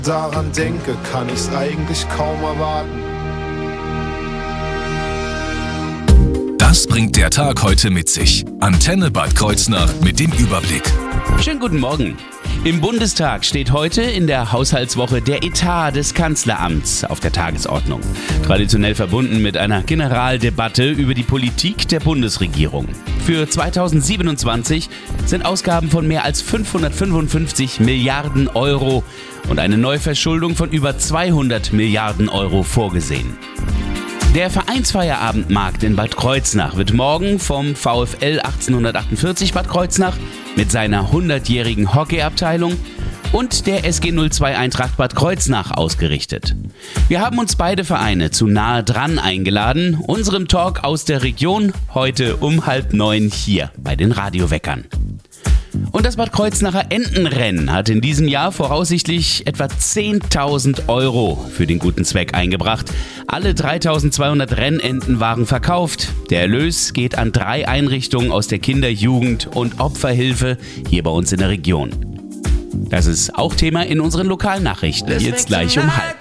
Daran denke, kann ich's eigentlich kaum erwarten. Das bringt der Tag heute mit sich. Antenne Bad Kreuznach mit dem Überblick. Schönen guten Morgen. Im Bundestag steht heute in der Haushaltswoche der Etat des Kanzleramts auf der Tagesordnung. Traditionell verbunden mit einer Generaldebatte über die Politik der Bundesregierung. Für 2027 sind Ausgaben von mehr als 555 Milliarden Euro und eine Neuverschuldung von über 200 Milliarden Euro vorgesehen. Der Vereinsfeierabendmarkt in Bad Kreuznach wird morgen vom VfL 1848 Bad Kreuznach mit seiner 100-jährigen Hockeyabteilung und der SG 02 Eintracht Bad Kreuznach ausgerichtet. Wir haben uns beide Vereine zu Nahe dran eingeladen, unserem Talk aus der Region, heute um 8:30 hier bei den Radioweckern. Und das Bad Kreuznacher Entenrennen hat in diesem Jahr voraussichtlich etwa 10.000 Euro für den guten Zweck eingebracht. Alle 3.200 Rennenten waren verkauft. Der Erlös geht an 3 Einrichtungen aus der Kinder-, Jugend- und Opferhilfe hier bei uns in der Region. Das ist auch Thema in unseren Lokalnachrichten, jetzt gleich um 8:30.